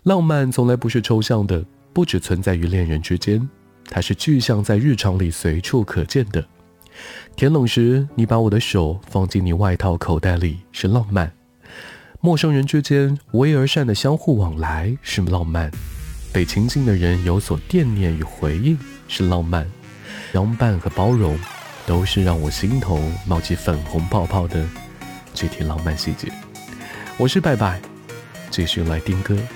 浪漫从来不是抽象的，不只存在于恋人之间，它是具象在日常里随处可见的。天冷时，你把我的手放进你外套口袋里，是浪漫；陌生人之间无微而善的相互往来是浪漫；被亲近的人有所惦念与回应是浪漫；相伴和包容都是让我心头冒起粉红泡泡的具体浪漫细节。我是拜拜，继续来听歌。